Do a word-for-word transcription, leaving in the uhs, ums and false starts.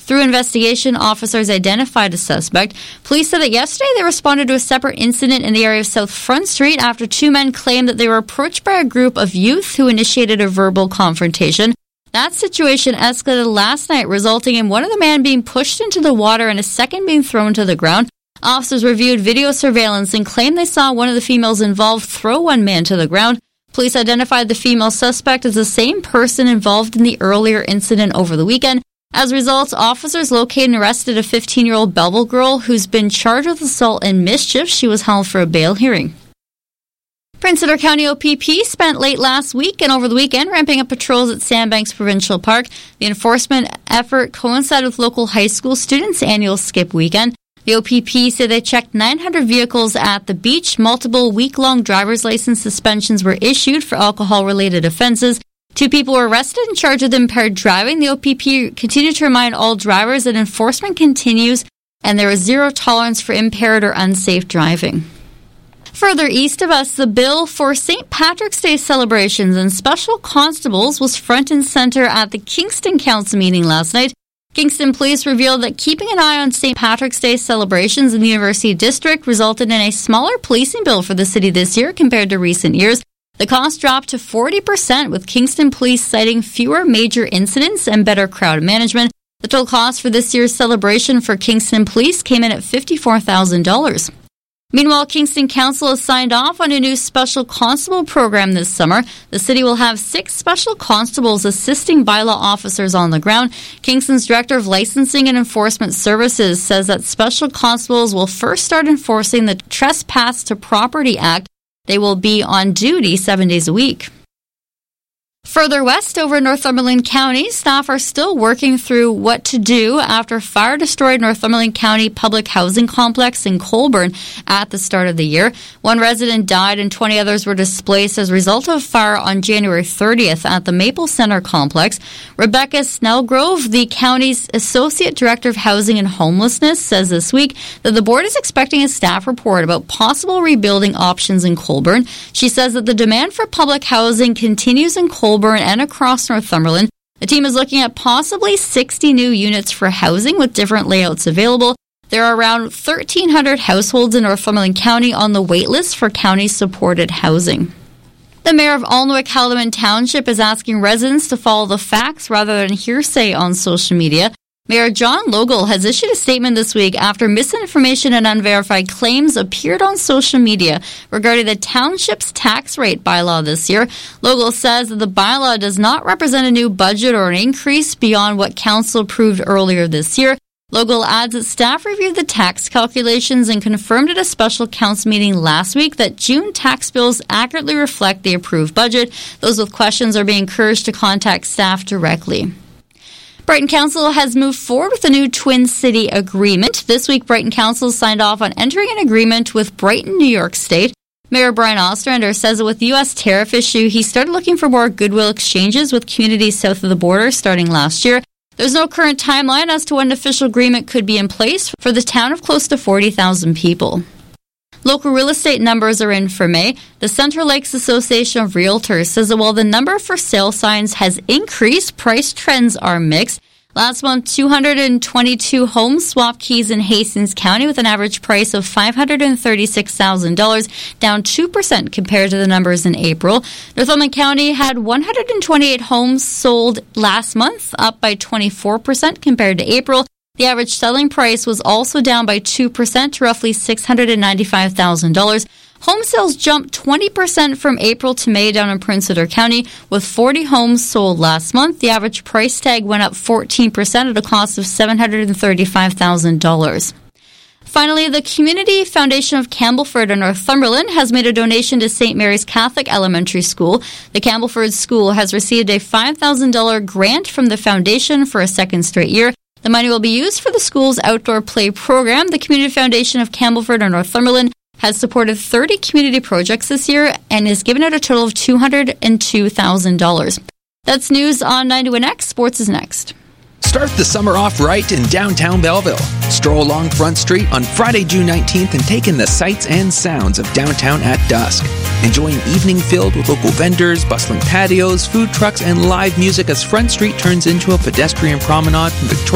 Through investigation, officers identified a suspect. Police said that yesterday they responded to a separate incident in the area of South Front Street after two men claimed that they were approached by a group of youth who initiated a verbal confrontation. That situation escalated last night, resulting in one of the men being pushed into the water and a second being thrown to the ground. Officers reviewed video surveillance and claimed they saw one of the females involved throw one man to the ground. Police identified the female suspect as the same person involved in the earlier incident over the weekend. As a result, officers located and arrested a fifteen-year-old Belleville girl who's been charged with assault and mischief. She was held for a bail hearing. Prince Edward County O P P spent late last week and over the weekend ramping up patrols at Sandbanks Provincial Park. The enforcement effort coincided with local high school students' annual skip weekend. The O P P said they checked nine hundred vehicles at the beach. Multiple week-long driver's license suspensions were issued for alcohol-related offenses. Two people were arrested and charged with impaired driving. The O P P continued to remind all drivers that enforcement continues and there is zero tolerance for impaired or unsafe driving. Further east of us, the bill for Saint Patrick's Day celebrations and special constables was front and center at the Kingston Council meeting last night. Kingston Police revealed that keeping an eye on Saint Patrick's Day celebrations in the University District resulted in a smaller policing bill for the city this year compared to recent years. The cost dropped to forty percent, with Kingston Police citing fewer major incidents and better crowd management. The total cost for this year's celebration for Kingston Police came in at fifty-four thousand dollars. Meanwhile, Kingston Council has signed off on a new special constable program this summer. The city will have six special constables assisting bylaw officers on the ground. Kingston's Director of Licensing and Enforcement Services says that special constables will first start enforcing the Trespass to Property Act. They will be on duty seven days a week. Further west over Northumberland County, staff are still working through what to do after fire destroyed Northumberland County Public Housing Complex in Colborne at the start of the year. One resident died and twenty others were displaced as a result of a fire on January thirtieth at the Maple Center complex. Rebecca Snellgrove, the county's Associate Director of Housing and Homelessness, says this week that the board is expecting a staff report about possible rebuilding options in Colborne. She says that the demand for public housing continues in Colborne and across Northumberland. The team is looking at possibly sixty new units for housing with different layouts available. There are around thirteen hundred households in Northumberland County on the wait list for county-supported housing. The mayor of Alnwick-Haldimand Township is asking residents to follow the facts rather than hearsay on social media. Mayor John Logal has issued a statement this week after misinformation and unverified claims appeared on social media regarding the township's tax rate bylaw this year. Logal says that the bylaw does not represent a new budget or an increase beyond what council approved earlier this year. Logal adds that staff reviewed the tax calculations and confirmed at a special council meeting last week that June tax bills accurately reflect the approved budget. Those with questions are being encouraged to contact staff directly. Brighton Council has moved forward with a new Twin City agreement. This week, Brighton Council signed off on entering an agreement with Brighton, New York State. Mayor Brian Ostrander says that with the U S tariff issue, he started looking for more goodwill exchanges with communities south of the border starting last year. There's no current timeline as to when an official agreement could be in place for the town of close to forty thousand people. Local real estate numbers are in for May. The Central Lakes Association of Realtors says that while the number for sale signs has increased, price trends are mixed. Last month, two hundred twenty-two homes swapped keys in Hastings County with an average price of five hundred thirty-six thousand dollars, down two percent compared to the numbers in April. Northumberland County had one hundred twenty-eight homes sold last month, up by twenty-four percent compared to April. The average selling price was also down by two percent to roughly six hundred ninety-five thousand dollars. Home sales jumped twenty percent from April to May down in Prince Edward County, with forty homes sold last month. The average price tag went up fourteen percent at a cost of seven hundred thirty-five thousand dollars. Finally, the Community Foundation of Campbellford in Northumberland has made a donation to Saint Mary's Catholic Elementary School. The Campbellford School has received a five thousand dollars grant from the foundation for a second straight year. The money will be used for the school's outdoor play program. The Community Foundation of Campbellford in Northumberland has supported thirty community projects this year and has given out a total of two hundred two thousand dollars. That's news on ninety-one X. Sports is next. Start the summer off right in downtown Belleville. Stroll along Front Street on Friday, June nineteenth and take in the sights and sounds of downtown at dusk. Enjoy an evening filled with local vendors, bustling patios, food trucks, and live music as Front Street turns into a pedestrian promenade from Victoria